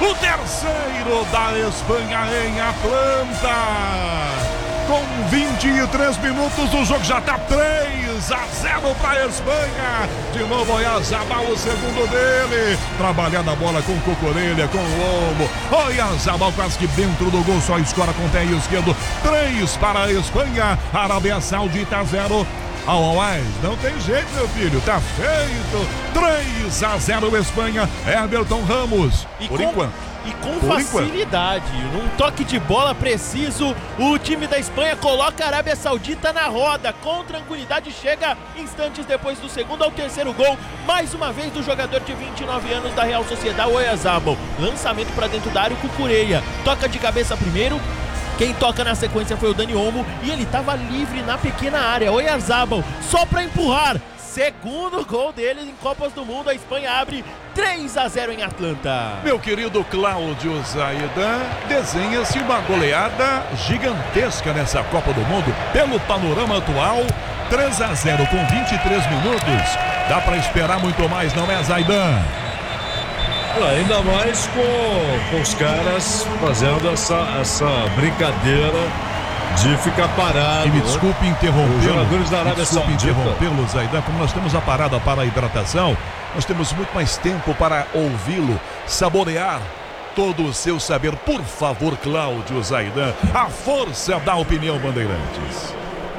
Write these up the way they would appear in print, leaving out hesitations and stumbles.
o terceiro da Espanha em Atlanta. Com 23 minutos, o jogo já está 3-0 para a Espanha. De novo, Oyarzabal, o segundo dele. Trabalhando a bola com Cucurella, com o Olmo. Oyarzabal quase que dentro do gol, só escora com o pé esquerdo. 3 para a Espanha. Arábia Saudita 0. Não tem jeito, meu filho, tá feito. 3-0 Espanha. Everton Ramos. Por enquanto. E com facilidade, num toque de bola preciso, o time da Espanha coloca a Arábia Saudita na roda. Com tranquilidade, chega instantes depois do segundo ao terceiro gol. Mais uma vez do jogador de 29 anos da Real Sociedad, Oyarzabal. Lançamento para dentro da área, o Cucurella toca de cabeça primeiro. Quem toca na sequência foi o Dani Olmo e ele estava livre na pequena área. Oyarzabal só para empurrar. Segundo gol dele em Copas do Mundo, a Espanha abre 3-0 em Atlanta. Meu querido Cláudio Zaidan, desenha-se uma goleada gigantesca nessa Copa do Mundo. Pelo panorama atual, 3-0 com 23 minutos. Dá para esperar muito mais, não é, Zaidan? Ainda mais com os caras fazendo essa brincadeira de ficar parado. E me desculpe interrompê-lo. Os jogadores da Arábia Saudita. Interrompê-lo, Zaidan, como nós temos a parada para a hidratação, nós temos muito mais tempo para ouvi-lo, saborear todo o seu saber. Por favor, Cláudio Zaidan, a força da opinião Bandeirantes.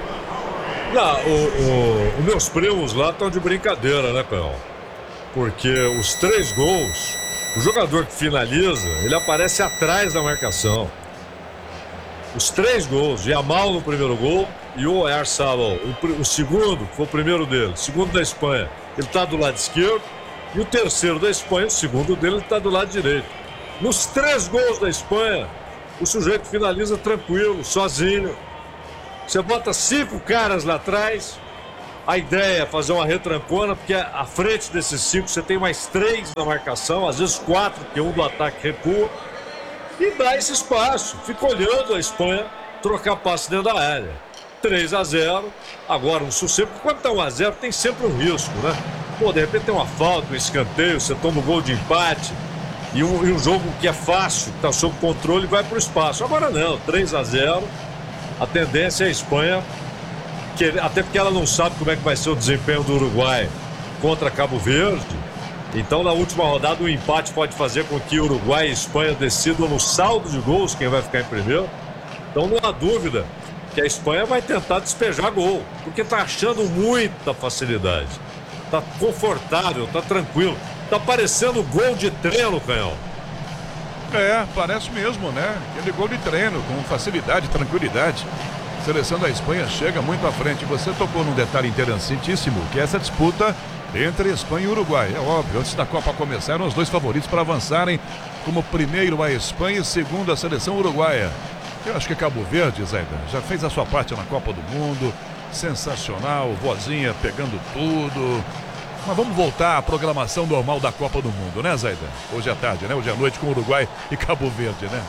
Não, os meus primos lá estão de brincadeira, né, Peão? Porque os 3 gols, o jogador que finaliza, ele aparece atrás da marcação. Os 3 gols, Yamal no primeiro gol e o Oyarzabal, o segundo, que foi o primeiro dele, o segundo da Espanha, ele está do lado esquerdo, e o terceiro da Espanha, o segundo dele, está do lado direito. Nos 3 gols da Espanha, o sujeito finaliza tranquilo, sozinho. Você bota 5 caras lá atrás, a ideia é fazer uma retrancona, porque à frente desses 5 você tem mais 3 na marcação, às vezes 4, porque um do ataque recua. E dá esse espaço, fica olhando a Espanha trocar passe dentro da área. 3-0, agora um sossego, quando tá 1-0 tem sempre um risco, né? Pô, de repente tem uma falta, um escanteio, você toma um gol de empate e um jogo que é fácil, que tá sob controle, vai pro espaço. Agora não, 3-0, a tendência é a Espanha, até porque ela não sabe como é que vai ser o desempenho do Uruguai contra Cabo Verde. Então, na última rodada, o empate pode fazer com que Uruguai e Espanha decidam no saldo de gols quem vai ficar em primeiro. Então, não há dúvida que a Espanha vai tentar despejar gol, porque está achando muita facilidade. Está confortável, está tranquilo. Está parecendo gol de treino, Canhão. Parece mesmo, né? Aquele gol de treino, com facilidade, tranquilidade. A seleção da Espanha chega muito à frente. Você tocou num detalhe interessantíssimo, que é essa disputa entre Espanha e Uruguai. É óbvio, antes da Copa começar, eram os 2 favoritos para avançarem, como primeiro a Espanha e segundo a seleção uruguaia. Eu acho que Cabo Verde, Zaidan, já fez a sua parte na Copa do Mundo, sensacional, vozinha pegando tudo. Mas vamos voltar à programação normal da Copa do Mundo, né, Zaidan? Hoje à tarde, né? Hoje à noite com Uruguai e Cabo Verde, né?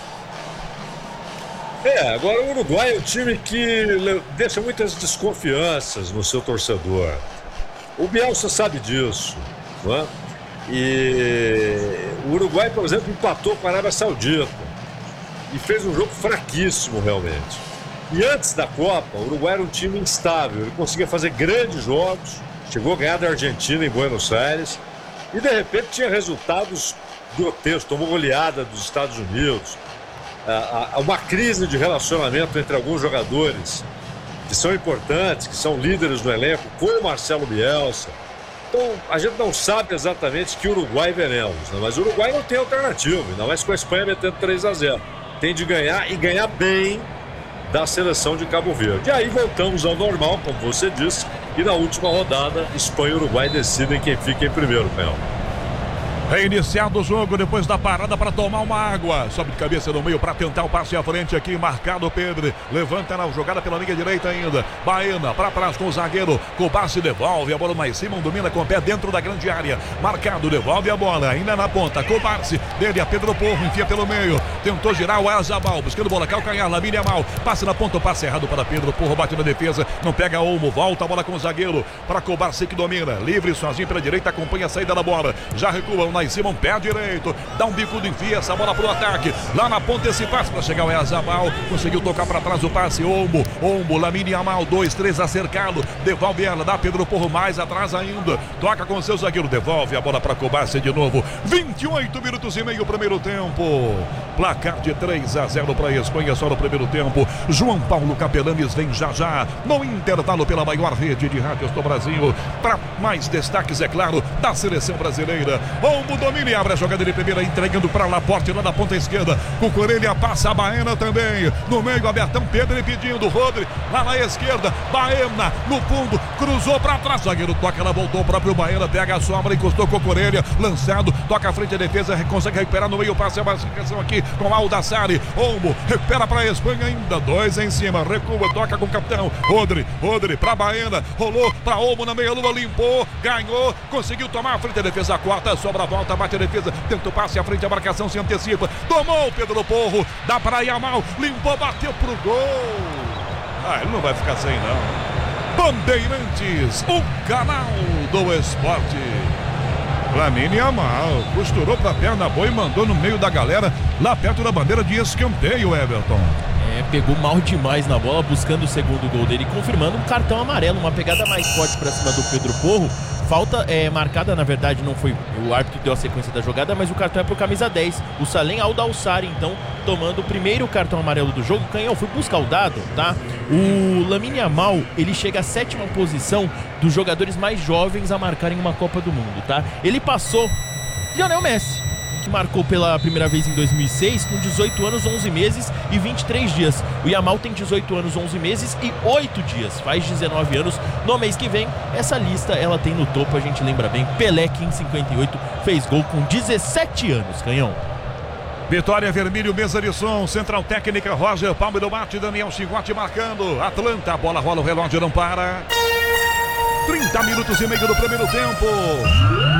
Agora o Uruguai é um time que deixa muitas desconfianças no seu torcedor. O Bielsa sabe disso, não é? E o Uruguai, por exemplo, empatou com a Arábia Saudita e fez um jogo fraquíssimo realmente. E antes da Copa, o Uruguai era um time instável, ele conseguia fazer grandes jogos, chegou a ganhar da Argentina em Buenos Aires e de repente tinha resultados grotescos, tomou goleada dos Estados Unidos. Há uma crise de relacionamento entre alguns jogadores que são importantes, que são líderes do elenco, como Marcelo Bielsa. Então, a gente não sabe exatamente que Uruguai veremos, né? Mas o Uruguai não tem alternativa, ainda mais com a Espanha metendo 3-0. Tem de ganhar e ganhar bem da seleção de Cabo Verde. E aí voltamos ao normal, como você disse, e na última rodada, Espanha e Uruguai decidem quem fica em primeiro, Canhão. Reiniciado o jogo depois da parada para tomar uma água. Sobe de cabeça no meio para tentar o passe à frente aqui. Marcado Pedro. Levanta na jogada pela linha direita ainda. Baena para trás com o zagueiro. Kobashi devolve a bola mais cima. Domina com o pé dentro da grande área. Marcado, devolve a bola. Ainda na ponta. Kobashi dele a Pedro Porro. Enfia pelo meio. Tentou girar o Oyarzabal. Buscando bola. Calcanhar. Lamine Yamal. Passe na ponta. O passe errado para Pedro Porro. Bate na defesa. Não pega Olmo. Volta a bola com o zagueiro. Para Kobashi que domina. Livre sozinho pela direita. Acompanha a saída da bola. Já recua lá em cima, um pé direito, dá um bicudo, enfia essa bola pro ataque, lá na ponta esse passe para chegar o Yazabal, conseguiu tocar para trás o passe, Olmo, Lamine Yamal, 2-3 a cercá-lo, devolve ela, dá Pedro Porro mais atrás ainda, toca com seu zagueiro, devolve a bola para Kobashi de novo, 28 minutos e meio primeiro tempo, placar de 3-0 para a Espanha só no primeiro tempo. João Paulo Capelanes vem já no intervalo pela maior rede de rádios do Brasil, para mais destaques, é claro, da seleção brasileira. Olmo domina e abre a jogada de primeira, entregando para Laporte lá na ponta esquerda, com Corelha passa a Baena também, no meio abertão, Pedro pedindo, Rodri lá na esquerda, Baena no fundo, cruzou para trás, zagueiro toca, ela voltou, o próprio Baena pega a sombra, encostou com Corelha, lançado, toca à frente a defesa, consegue recuperar no meio, passa a marcação aqui com Aldassari, Olmo recupera para a Espanha ainda, 2 em cima, recua, toca com o capitão, Rodri para Baena, rolou para Olmo na meia-lua, limpou, ganhou, conseguiu tomar a frente a defesa, corta, sobra a volta, bate a defesa, tenta o passe à frente, a marcação se antecipa, tomou Pedro Porro, dá para Yamal, limpou, bateu pro gol. Ele não vai ficar sem não. Bandeirantes, o canal do esporte. Lamine Yamal costurou pra perna boa e mandou no meio da galera, lá perto da bandeira de escanteio, Everton. Pegou mal demais na bola, buscando o segundo gol dele, confirmando um cartão amarelo, uma pegada mais forte pra cima do Pedro Porro. Falta marcada, na verdade, não foi o árbitro que deu a sequência da jogada, mas o cartão é pro camisa 10, o Salem Aldassari, então, tomando o primeiro cartão amarelo do jogo. Canhão, fui buscar o dado, tá? O Lamine Yamal, ele chega à 7ª posição dos jogadores mais jovens a marcarem uma Copa do Mundo, tá? Ele passou Lionel Messi, que marcou pela primeira vez em 2006, com 18 anos, 11 meses e 23 dias. O Yamal tem 18 anos, 11 meses e 8 dias, faz 19 anos. No mês que vem, essa lista ela tem no topo, a gente lembra bem, Pelé, que em 58 fez gol com 17 anos, Canhão. Vitória Vermelho, mesa de som, central técnica, Roger Palme do Mate, Daniel Chigote marcando, Atlanta, a bola rola, o relógio não para. 30 minutos e meio do primeiro tempo.